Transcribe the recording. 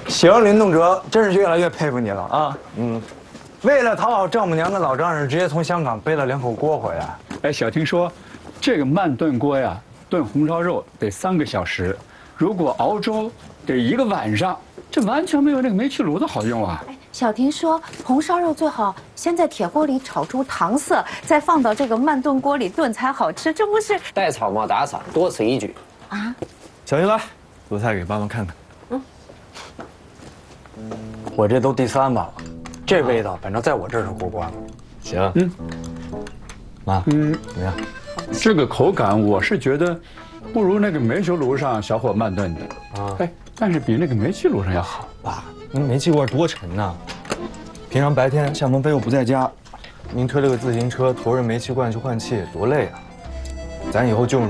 行，林动辄，真是越来越佩服你了啊！为了讨好丈母娘跟老丈人，直接从香港背了2口锅回来。 哎，小听说，这个慢炖锅呀，炖红烧肉得3个小时，如果熬粥得1个晚上，这完全没有那个煤气炉的好用啊！ 哎，小婷说红烧肉最好先在铁锅里炒出糖色，再放到这个慢炖锅里炖才好吃，这不是带草冒打伞，多此一举啊？ 小云来，做菜给爸妈看看。 我这都第3碗了，这味道反正在我这儿是过关了。 行，妈，怎么样？ 这个口感我是觉得，不如那个煤球炉上小火慢炖的啊。哎，但是比那个煤气炉上要好。 爸，那煤气罐多沉呐！平常白天向鹏飞又不在家，您推了个自行车驮着煤气罐去换气，多累啊！咱以后就用